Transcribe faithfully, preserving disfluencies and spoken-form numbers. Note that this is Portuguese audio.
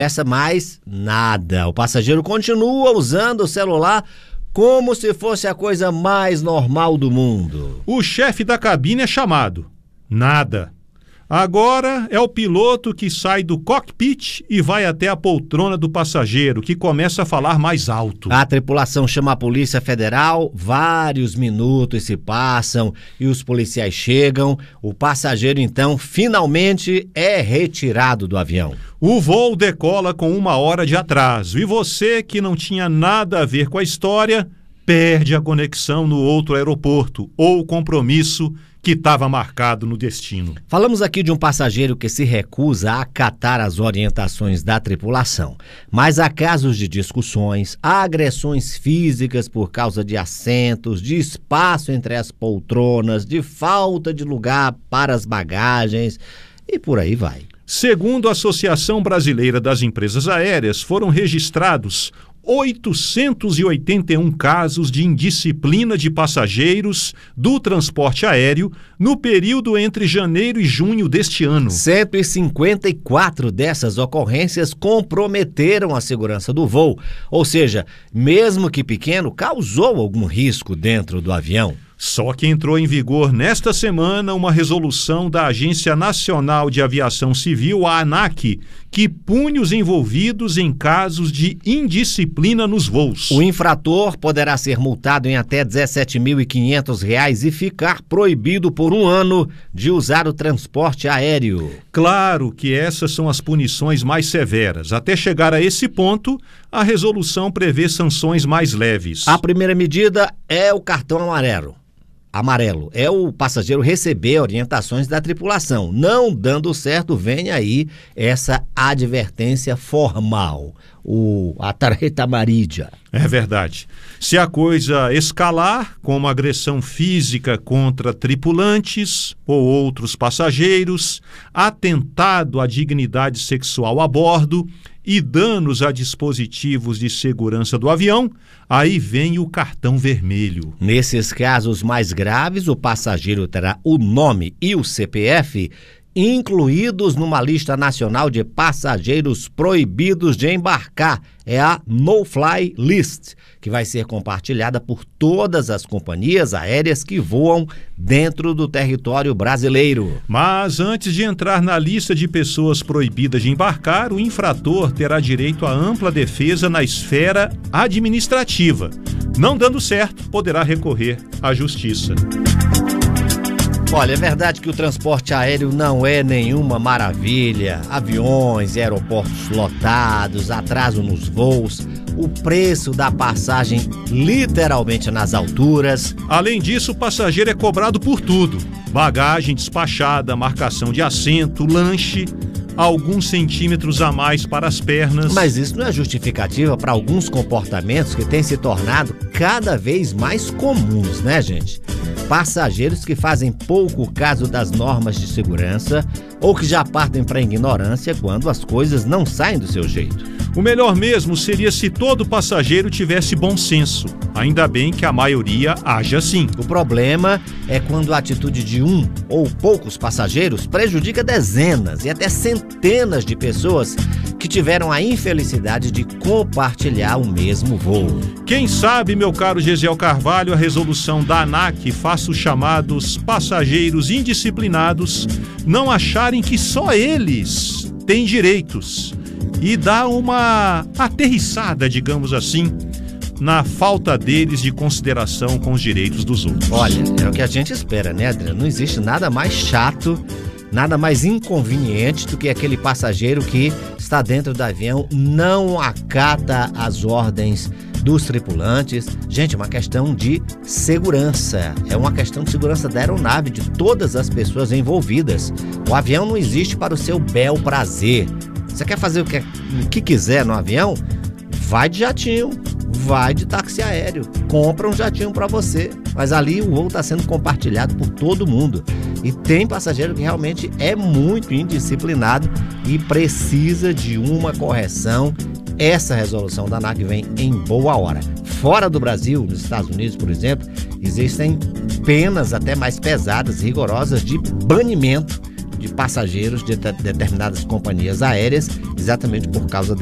Essa mais nada. O passageiro continua usando o celular como se fosse a coisa mais normal do mundo. O chefe da cabine é chamado. Nada. Agora é o piloto que sai do cockpit e vai até a poltrona do passageiro, que começa a falar mais alto. A tripulação chama a Polícia Federal, vários minutos se passam e os policiais chegam. O passageiro, então, finalmente é retirado do avião. O voo decola com uma hora de atraso e você, que não tinha nada a ver com a história, perde a conexão no outro aeroporto ou compromisso que estava marcado no destino. Falamos aqui de um passageiro que se recusa a acatar as orientações da tripulação, mas há casos de discussões, agressões físicas por causa de assentos, de espaço entre as poltronas, de falta de lugar para as bagagens e por aí vai. Segundo a Associação Brasileira das Empresas Aéreas, foram registrados oitocentos e oitenta e um casos de indisciplina de passageiros do transporte aéreo no período entre janeiro e junho deste ano. cento e cinquenta e quatro dessas ocorrências comprometeram a segurança do voo, ou seja, mesmo que pequeno, causou algum risco dentro do avião. Só que entrou em vigor nesta semana uma resolução da Agência Nacional de Aviação Civil, a ANAC, que pune os envolvidos em casos de indisciplina nos voos. O infrator poderá ser multado em até dezessete mil e quinhentos reais e ficar proibido por um ano de usar o transporte aéreo. Claro que essas são as punições mais severas. Até chegar a esse ponto, a resolução prevê sanções mais leves. A primeira medida é o cartão amarelo. Amarelo é o passageiro receber orientações da tripulação. Não dando certo, vem aí essa advertência formal, o, a tarjeta amarilla. É verdade. Se a coisa escalar, como agressão física contra tripulantes ou outros passageiros, atentado à dignidade sexual a bordo e danos a dispositivos de segurança do avião, aí vem o cartão vermelho. Nesses casos mais graves, o passageiro terá o nome e o C P F incluídos numa lista nacional de passageiros proibidos de embarcar. É a No-Fly List, que vai ser compartilhada por todas as companhias aéreas que voam dentro do território brasileiro. Mas antes de entrar na lista de pessoas proibidas de embarcar, o infrator terá direito à ampla defesa na esfera administrativa. Não dando certo, poderá recorrer à justiça. Olha, é verdade que o transporte aéreo não é nenhuma maravilha. Aviões, aeroportos lotados, atraso nos voos, o preço da passagem literalmente nas alturas. Além disso, o passageiro é cobrado por tudo: bagagem despachada, marcação de assento, lanche, alguns centímetros a mais para as pernas. Mas isso não é justificativa para alguns comportamentos que têm se tornado cada vez mais comuns, né, gente? Passageiros que fazem pouco caso das normas de segurança ou que já partem para a ignorância quando as coisas não saem do seu jeito. O melhor mesmo seria se todo passageiro tivesse bom senso. Ainda bem que a maioria age assim. O problema é quando a atitude de um ou poucos passageiros prejudica dezenas e até centenas de pessoas que tiveram a infelicidade de compartilhar o mesmo voo. Quem sabe, meu caro Gesiel Carvalho, a resolução da ANAC faça os chamados passageiros indisciplinados não acharem que só eles têm direitos e dá uma aterrissada, digamos assim, na falta deles de consideração com os direitos dos outros. Olha, é o que a gente espera, né, Adriano? Não existe nada mais chato, nada mais inconveniente do que aquele passageiro que está dentro do avião, não acata as ordens dos tripulantes. Gente, é uma questão de segurança, é uma questão de segurança da aeronave, de todas as pessoas envolvidas. O avião não existe para o seu bel prazer. Você quer fazer o que, o que quiser no avião? Vai de jatinho, vai de táxi aéreo, compra um jatinho para você. Mas ali o voo está sendo compartilhado por todo mundo. E tem passageiro que realmente é muito indisciplinado e precisa de uma correção. Essa resolução da ANAC vem em boa hora. Fora do Brasil, nos Estados Unidos, por exemplo, existem penas até mais pesadas e rigorosas de banimento de passageiros de determinadas companhias aéreas, exatamente por causa